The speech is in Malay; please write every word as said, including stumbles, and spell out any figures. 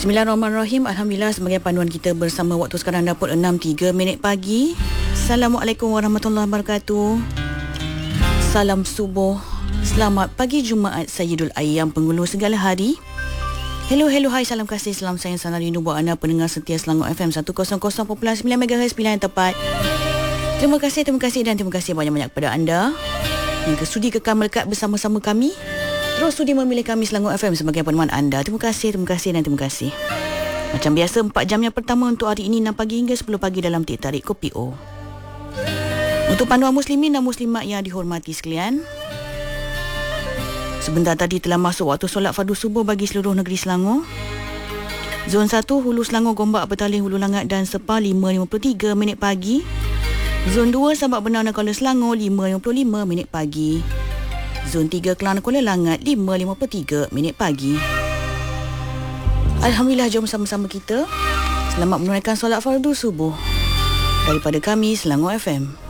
Bismillahirrahmanirrahim. Alhamdulillah, sebagai panduan kita bersama waktu sekarang dah pukul enam tiga minit pagi. Assalamualaikum warahmatullahi wabarakatuh. Salam subuh. Selamat pagi Jumaat Sayyidul Ayyam, penghulu segala hari. Hello, hello, hai, salam kasih, salam sayang, salam rindu buat anda pendengar setia Selangor F M seratus perpuluhan sembilan megahertz, pilihan yang tepat. Terima kasih, terima kasih dan terima kasih banyak-banyak kepada anda yang kesudi kekal melekat bersama-sama kami. Terus sudi memilih kami Selangor F M sebagai peneman anda. Terima kasih, terima kasih dan terima kasih. Macam biasa, empat jam yang pertama untuk hari ini enam pagi hingga sepuluh pagi dalam Tik Tarik Kopi O. Untuk panduan muslimin dan muslimat yang dihormati sekalian, sebentar tadi telah masuk waktu solat fardu subuh bagi seluruh negeri Selangor. Zon satu, Hulu Selangor, Gombak, Petaling, Hulu Langat dan Sepah, lima lima puluh tiga minit pagi. Zon dua, Sabak Benau dan Kuala Selangor, lima lima puluh lima minit pagi. Zon tiga, Kelang Kuala Langat, lima lima puluh tiga minit pagi. Alhamdulillah, jom sama-sama kita selamat menunaikan solat fardu subuh daripada kami Selangor F M.